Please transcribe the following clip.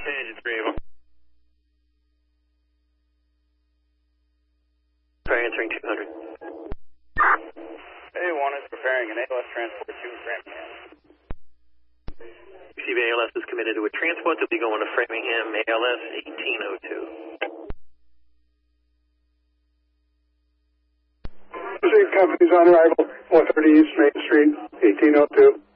Engine 3 Ava. Try answering 200. A1 is preparing an ALS transport to Framingham. Receive ALS is committed to a transport. They'll be going to Framingham, ALS 1802. Company's on arrival, 430 East Main Street, 1802.